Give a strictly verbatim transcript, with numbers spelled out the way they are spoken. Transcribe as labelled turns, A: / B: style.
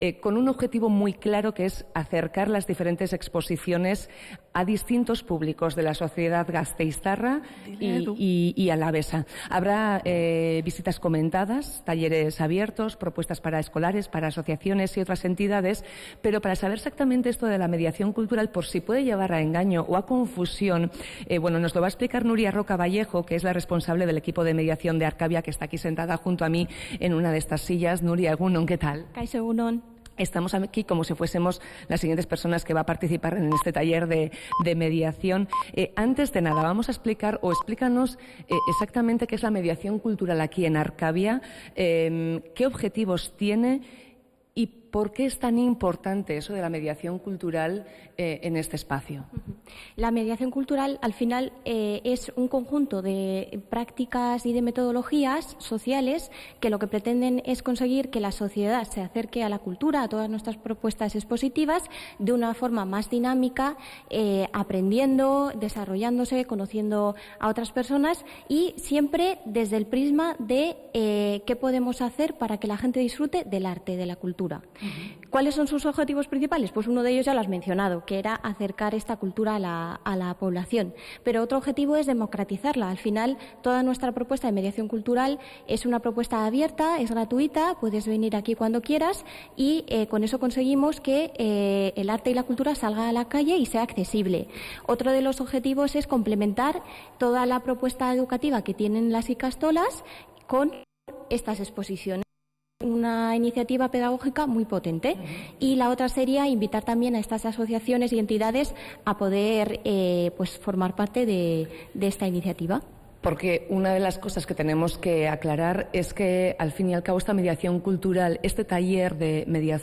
A: Eh, con un objetivo muy claro, que es acercar las diferentes exposiciones a distintos públicos de la sociedad gasteiztarra y, y, y alavesa. Habrá eh, visitas comentadas, talleres abiertos, propuestas para escolares, para asociaciones y otras entidades, pero para saber exactamente esto de la mediación cultural, por si puede llevar a engaño o a confusión, eh, bueno, nos lo va a explicar Nuria Roca Vallejo, que es la responsable del equipo de mediación de Arcavia, que está aquí sentada junto a mí en una de estas sillas. Nuria, Egunon, ¿qué tal?
B: Kaixo, Egunon.
A: Estamos aquí como si fuésemos las siguientes personas que va a participar en este taller de, de mediación. Eh, antes de nada, vamos a explicar, o explícanos eh, exactamente qué es la mediación cultural aquí en Arcavia, eh, qué objetivos tiene y por qué es tan importante eso de la mediación cultural eh, en este espacio.
B: La mediación cultural, al final, eh, es un conjunto de prácticas y de metodologías sociales que lo que pretenden es conseguir que la sociedad se acerque a la cultura, a todas nuestras propuestas expositivas, de una forma más dinámica, eh, aprendiendo, desarrollándose, conociendo a otras personas y siempre desde el prisma de eh, qué podemos hacer para que la gente disfrute del arte, de la cultura. Uh-huh. ¿Cuáles son sus objetivos principales? Pues uno de ellos ya lo has mencionado, que era acercar esta cultura a la, a la población. Pero otro objetivo es democratizarla. Al final, toda nuestra propuesta de mediación cultural es una propuesta abierta, es gratuita, puedes venir aquí cuando quieras y eh, con eso conseguimos que eh, el arte y la cultura salga a la calle y sea accesible. Otro de los objetivos es complementar toda la propuesta educativa que tienen las Ikastolas con estas exposiciones. Una iniciativa pedagógica muy potente. Y la otra sería invitar también a estas asociaciones y entidades a poder eh, pues formar parte de, de esta iniciativa.
A: Porque una de las cosas que tenemos que aclarar es que, al fin y al cabo, esta mediación cultural, este taller de mediación